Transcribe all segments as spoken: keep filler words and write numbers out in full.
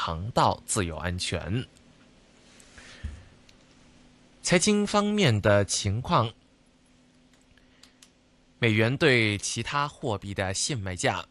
航道自由安全。财经方面的情况，美元对其他货币的现卖价：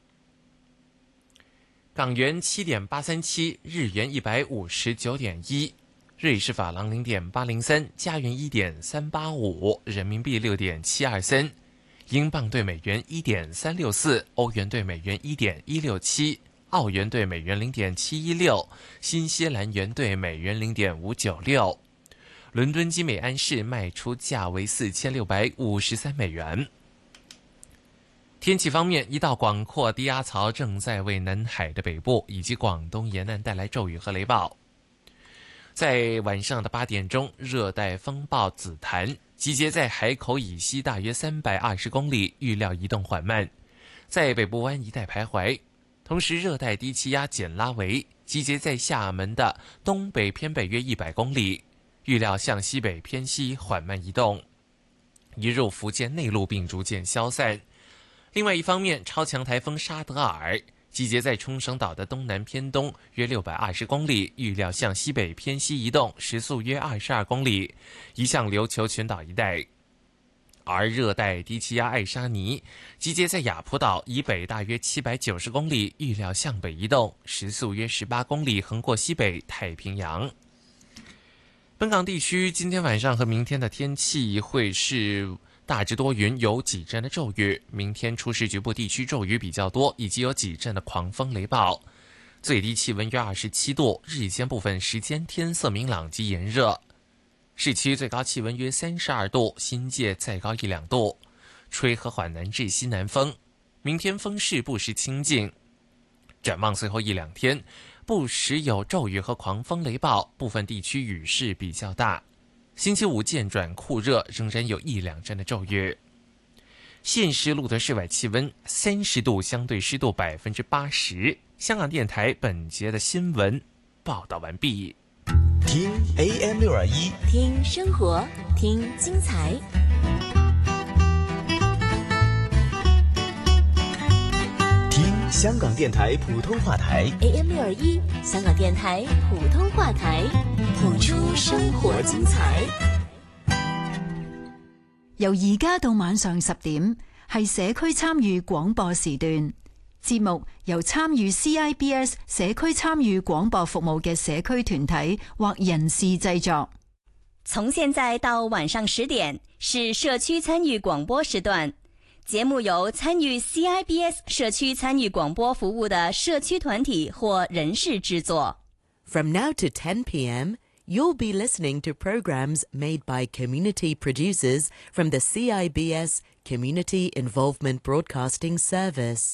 港元 七点八三七， 日元 一百五十九点一， 瑞士法郎 零点八零三， 加元 一点三八五， 人民币 六点七二三， 英镑对美元 一点三六四， 欧元对美元 一点一六七， 澳元对美元 零点七一六， 新西兰元对美元 零点五九六。伦敦金每安士卖出价为四千六百五十三美元。天气方面，一道广阔低压槽正在为南海的北部以及广东沿岸带来骤雨和雷暴。在晚上的八点钟，热带风暴紫檀集结在海口以西大约三百二十公里，预料移动缓慢，在北部湾一带徘徊。同时，热带低气压简拉维集结在厦门的东北偏北约一百公里，预料向西北偏西缓慢移动，移入福建内陆并逐渐消散。另外一方面，超强台风沙德尔集结在冲绳岛的东南偏东约六百二十公里，预料向西北偏西移动，时速约二十二公里，移向琉球群岛一带。而热带低气压艾莎尼集结在雅浦岛以北大约七百九十公里，预料向北移动，时速约十八公里，横过西北太平洋。本港地区今天晚上和明天的天气会是大致多云，有几阵的骤雨，明天初时局部地区骤雨比较多，以及有几阵的狂风雷暴。最低气温约二十七度，日间部分时间天色明朗及炎热。市区最高气温约三十二度，新界再高一两度，吹和缓南至西南风。明天风势不时清劲。展望随后一两天，不时有骤雨和狂风雷暴，部分地区雨势比较大。星期五渐转酷热，仍然有一两阵的骤雨。现时录得室外气温三十度，相对湿度百分之八十。香港电台本节的新闻报道完毕。 听 A M 六二一， 听生活，听精彩。 听香港电台普通话台 A M 六二一，香港電台普通話台，譜出生活精彩。 由而家到晚上十點，係社區參與廣播時段。節目由參與 C I B S 社區參與廣播服務嘅社區團體或人士製作。 從現在到晚上十點是社區參與廣播時段。節目由參與 C I B S 社區參與廣播服務的社區團體或人士製作。 From now to ten p.m., you'll be listening to programs made by community producers from the C I B S Community Involvement Broadcasting Service。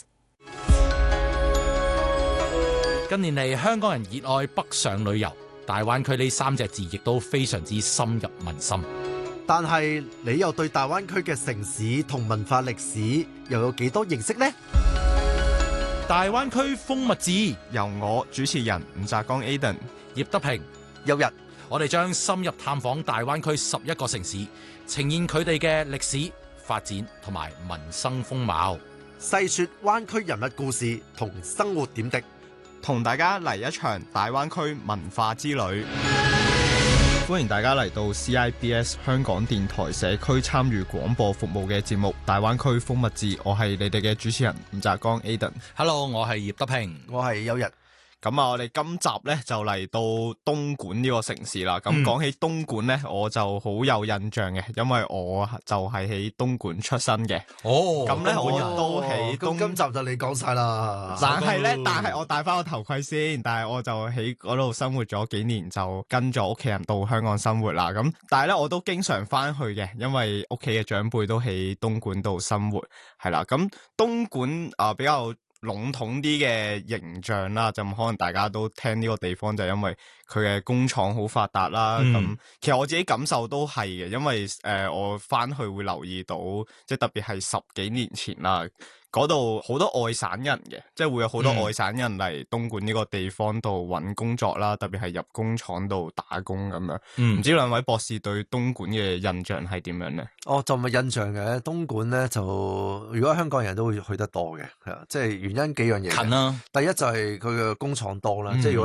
近年嚟，香港人熱愛北上旅遊，大灣區呢三隻字亦都非常之深入民心。 但係你又對大灣區嘅城市同文化歷史又有幾多認識呢？ 大灣區風物誌由我主持人吳澤剛 Aden、 葉德平、 有日， 我哋將深入探訪大灣區十一個城市，呈現佢哋嘅歷史發展同埋民生風貌， 細說灣區人物故事同生活點滴， 同大家嚟一場大灣區文化之旅。歡迎大家嚟到 C I B S 香港電台社區參與廣播服務嘅節目《大灣區風物誌》，我係你哋嘅主持人吳澤剛 Aden。 Hello， 我係葉德平， 我係有日。 咁啊，我哋今集咧就嚟到東莞呢個城市啦。咁講起東莞咧，我就好有印象嘅，因為我就係喺東莞出生嘅。 哦， 咁咧我亦都喺東。 咁今集就你講晒啦。 但係咧，但係我戴翻個頭盔先。但係我就喺嗰度生活咗幾年，就跟咗屋企人到香港生活啦。咁但係咧，我都經常翻去嘅，因為屋企嘅長輩都喺東莞度生活，係啦。咁東莞啊、呃、比較籠統啲嘅形象啦，就可能大家都聽呢個地方就因為佢嘅工廠好發達啦。咁、嗯、其實我自己感受都係嘅，因為誒、呃、我翻去會留意到，即係特別係十幾年前啦，嗰度好多外省人嘅，即係會有好多外省人嚟東莞呢個地方度揾工作啦，特別係入工廠度打工咁樣。唔、嗯、知兩位博士對東莞嘅印象係點樣呢？ 哦，就唔係印象嘅，東莞咧就如果香港人都會去得多嘅，係啊，即係原因幾樣嘢。 近啦， 第一就係佢嘅工廠多啦，嗯、即係如果